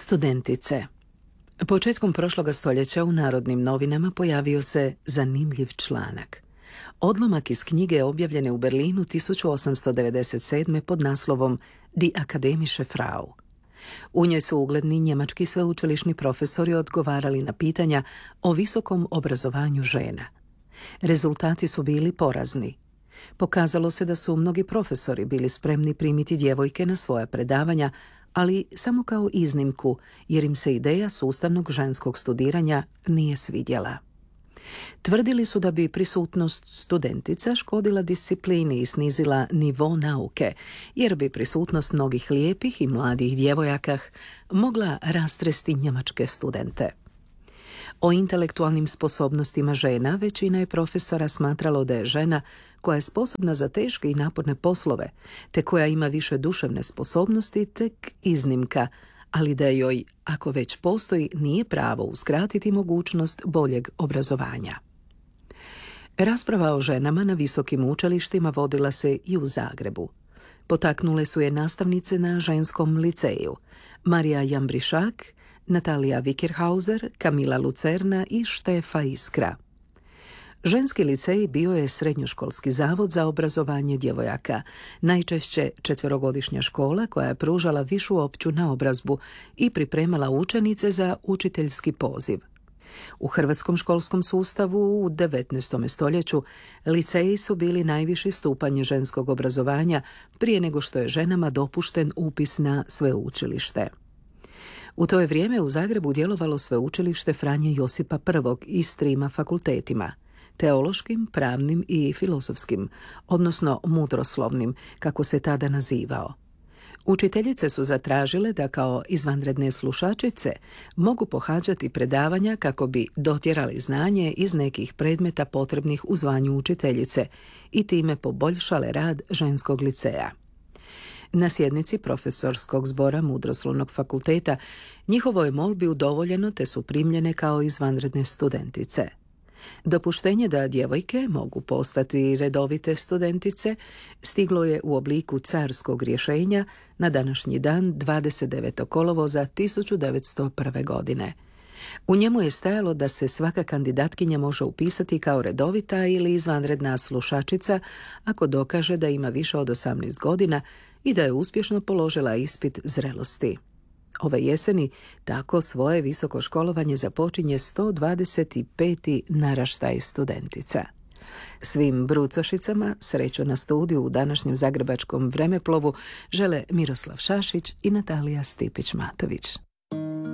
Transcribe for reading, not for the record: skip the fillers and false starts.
Studentice. Početkom prošloga stoljeća u Narodnim novinama pojavio se zanimljiv članak. Odlomak iz knjige objavljene u Berlinu 1897. pod naslovom Die Akademische Frau. U njoj su ugledni njemački sveučilišni profesori odgovarali na pitanja o visokom obrazovanju žena. Rezultati su bili porazni. Pokazalo se da su mnogi profesori bili spremni primiti djevojke na svoja predavanja, ali samo kao iznimku, jer im se ideja sustavnog ženskog studiranja nije svidjela. Tvrdili su da bi prisutnost studentica škodila disciplini i snizila nivo nauke, jer bi prisutnost mnogih lijepih i mladih djevojaka mogla rastresti njemačke studente. O intelektualnim sposobnostima žena većina je profesora smatralo da je žena koja je sposobna za teške i naporne poslove, te koja ima više duševne sposobnosti tek iznimka, ali da joj, ako već postoji, nije pravo uskratiti mogućnost boljeg obrazovanja. Rasprava o ženama na visokim učilištima vodila se i u Zagrebu. Potaknule su je nastavnice na ženskom liceju, Marija Jambrišak, Natalija Vikerhauser, Kamila Lucerna i Štefa Iskra. Ženski licej bio je srednjoškolski zavod za obrazovanje djevojaka, najčešće 4-godišnja škola koja je pružala višu opću naobrazbu i pripremala učenice za učiteljski poziv. U hrvatskom školskom sustavu u 19. stoljeću liceji su bili najviši stupanj ženskog obrazovanja prije nego što je ženama dopušten upis na sveučilište. U to je vrijeme u Zagrebu djelovalo sveučilište Franje Josipa I s 3 fakultetima, teološkim, pravnim i filozofskim, odnosno mudroslovnim, kako se tada nazivao. Učiteljice su zatražile da kao izvanredne slušačice mogu pohađati predavanja kako bi dotjerali znanje iz nekih predmeta potrebnih u zvanju učiteljice i time poboljšale rad ženskog liceja. Na sjednici profesorskog zbora Mudroslovnog fakulteta njihovoj je molbi udovoljeno te su primljene kao izvanredne studentice. Dopuštenje da djevojke mogu postati redovite studentice stiglo je u obliku carskog rješenja na današnji dan 29. kolovoza 1901. godine. U njemu je stajalo da se svaka kandidatkinja može upisati kao redovita ili izvanredna slušačica ako dokaže da ima više od 18 godina i da je uspješno položila ispit zrelosti. Ove jeseni tako svoje visoko školovanje započinje 125. naraštaj studentica. Svim brucošicama sreću na studiju u današnjem zagrebačkom Vremeplovu žele Miroslav Šašić i Natalija Stipić-Matović.